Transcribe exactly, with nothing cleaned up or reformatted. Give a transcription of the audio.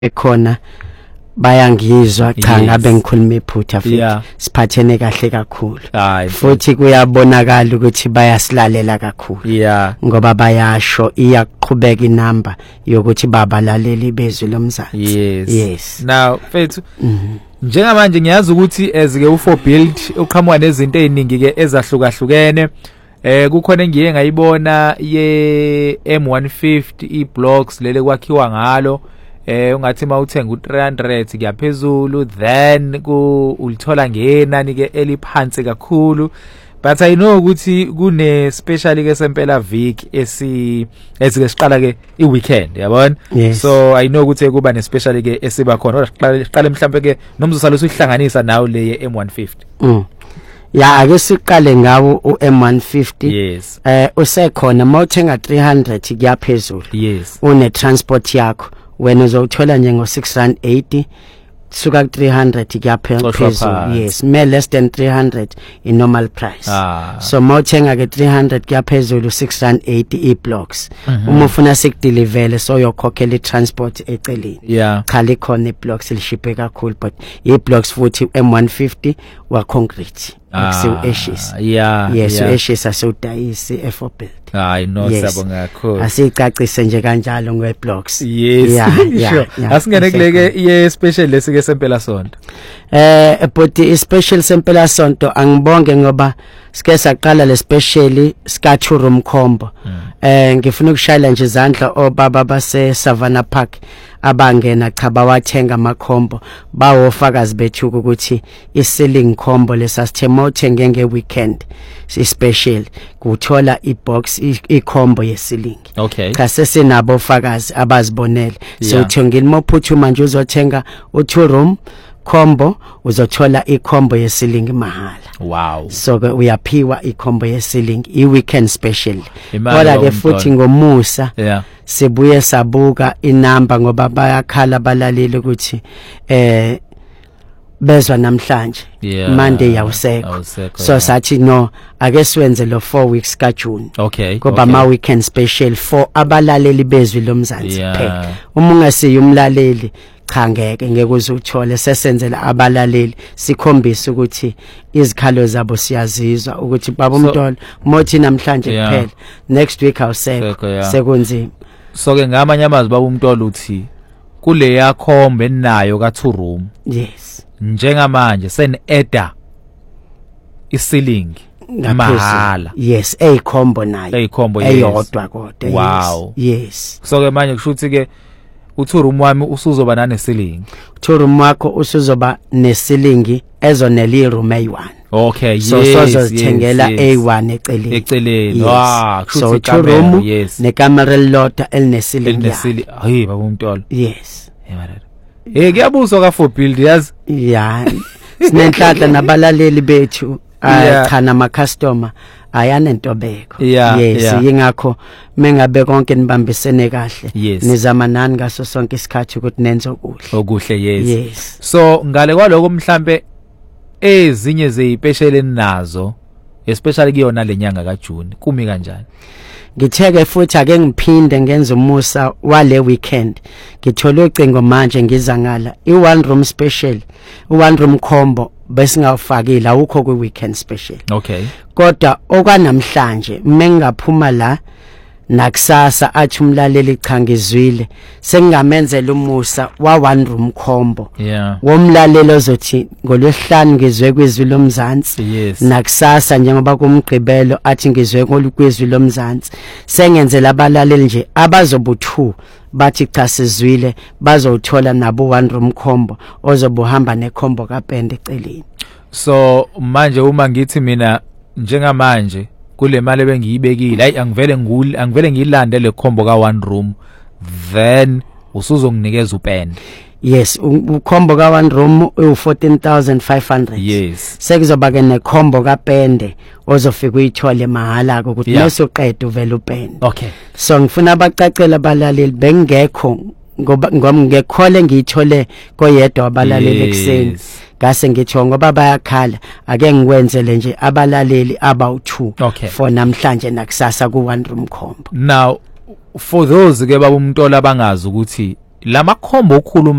ekhona bayangizwa cha Yes. ngabe ngikhuluma iphutha futhi Yeah. siphathene kahle kakhulu Hayi. futhi kuyabonakala ukuthi bayasilalela kakhulu Yeah. ngoba bayasho iyaqhubeka inamba yokuthi babalaleli bezwi lomzansi. Yes. Yes. Now, mfethu, Mhm. njengamanje ngiyazi ukuthi as ke u four build uqhamuka nezinto eziningi ke ezahlukahlukene. Eh kukhona engiye ngayibona ye M one fifty e-blocks lele kwakhiwa ngalo. Eh ungathi mawuthenga u three hundred kuyaphezulu, then ku ulithola ngenani ke eliphansi kakhulu. But I know ukuthi kune special ke sempela viki esi esike siqala ke I weekend yabona. Yes. So I know ukuthi kuba ne special ke esiba khona siqale siqale mhlambe ke nomzosalo usihlanganisa nawo le ye M one fifty. Mm. Ya ake siqale ngawo u M one fifty. Yes. Eh usekhona mawuthenga three hundred kuyaphezulu. Yes. Une transport yakho wena uzothola nje ngo six rand eighty suka ku three hundred kuyaphezulu. Yes, me less than three hundred in normal price. Ah. So mawuthenga ke three hundred kuyaphezulu six rand eighty e-blocks. Uma ufuna sikudeliver so yokhokhela i-transport eceleni. Yeah. Khali khona i-blocks lishiphe kakhulu but i-blocks futhi M one fifty wa concrete. Akusiu ashes. Yeah. Yes, yeah. ashes asudayisi e four build. Hayi no Yes. sabonga kakhulu. Asicacise nje kanjalo ngeblocks. Yes. Yeah, yeah, Sure. yeah. Asingene kuleke ye special lesike sempela sonto. Eh but i special sempela sonto angibonge ngoba sike saqala le special ska Churum Khombo. Eh ngifuna ukushayela nje izandla obaba base Savannah Park abangena cha bawathenga amakhombo bawofakazi bethu ukuthi i-selling khombo lesasithemo uthenge nge weekend si special kuthola i-box ikhombo ye-selling. Okay. Cha sesinabo ofakazi abazibonele so Yeah. uthengile mophuthuma nje uzothenga u two room combo uzothola ikhombo ye-selling mahala. Wow. So ke uyaphiwa ikhombo ye-selling i-weekend special. Imali Kodwa ke lomntwana. futhi ngomusa Yeah. sibuye sabuka inamba ngoba bayakhala balalile ukuthi eh bezwa namhlanje Yeah. Monday yawusekho. Awusekho, So yeah. sathi no ake siwenze lo four weeks ka June. Okay. Ngoba okay. ma weekend special for abalaleli bezwi lomzansi Yeah. kuphela. Uma ungasiye umlaleli cha ngeke ngeke uzuthole sesenzela abalaleli sikhombisa ukuthi izikhalo zabo siyazizwa ukuthi baba So- umntolo mothi namhlanje Yeah. kuphela next week awusekho Sekho, yeah. sekunzima. So ke ngamanye amazwi baba umntolo uthi kule yakhombe enayo ka two room Yes. njengamanje sen eda i-ceiling mahala. Yes, eyikhombo nayo. Eyikhombo, yes. eyodwa kodwa. Wow. Yes. Yes. So ke manje kushuthi ke u two room wami usuzoba nane ceiling. Thorum wakho usuzoba nesilingi ezonela iroom A one. Okay, So yes. sozozithengela yes, A one eceleni. Eceleni. Yes. Ah, So kushuthi two room ikamera, yes. nekamera elilodwa elinesilingi. Elinesili. Hayi baba umntolo. Yes. Eh madala. Eh kuyabuzwa ka four build yazi. Yeah. Sinenhlanhla nabalaleli bethu Yeah. cha nama customer ayanentobeko. Yeah, Yes, yeah. ingakho mengabe konke nibambisene kahle. Yes. Nizama nani ngaso sonke isikhathi ukuthi nenze okuhle. Okuhle, yes. Yes. So ngale kwaloko mhlambe ezinye zeyipeshele nazo especially kuyona lenyanga ka June kumi kanjani? Ngitheke futhi ake ngiphinde ngenza umusa wale weekend. Ngithola ucingo manje ngizangala i one room special, u one room combo besingawufakile awukho kwi weekend special. Okay. Kodwa okwanamhlanje mengaphuma la nakusasa athi umlaleli cha ngizwile sengamenzela umusa wa one room combo. Yeah. Womlalelo ozothi ngolwesihlanu ngizwe kwizwi lomzansi Yes. nakusasa njengoba kumgqibelo athi ngizwe kwizwi lomzansi sengenzela abalaleli nje abazobuthu bathi cha sizwile bazothola nabo one room combo ozobuhamba nekhombo kaPende eceleni. So manje uma ngithi mina njengamanje kule mali bengiyibekile hayi angivele ngul angivele ngilande le khombo ka one room then usuzonginikeza uPende. Yes, ukhombo ka one room u fourteen thousand five hundred. Yes. Sekuzoba ke nekhombo kaPende ozofika uyithole mahala ukuthi Yeah. mesoqeda uvela uPende. Okay. So ngifuna abacacela abalaleli bengekho ngoba ngoba ngiyithole koyedwa abalaleli ekseni. Yes. Ngase ngitho ngoba bayakhala ake ngikwenzele nje abalaleli aba two Okay. for namhlanje nakusasa ku one room combo. Now for those ke baba umntolo abangazi ukuthi lama khombo okhuluma